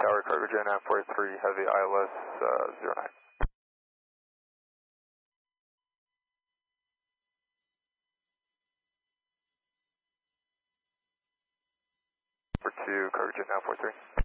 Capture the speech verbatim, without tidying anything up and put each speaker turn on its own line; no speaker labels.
Tower, CargoJet nine four three, heavy I L S uh, zero nine. Number two, CargoJet nine four three.